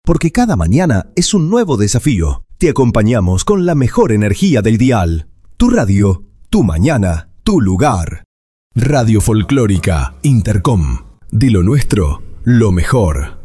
porque cada mañana es un nuevo desafío. Te acompañamos con la mejor energía del dial. Tu radio, tu mañana, tu lugar. Radio Folclórica Intercom. De lo nuestro, lo mejor.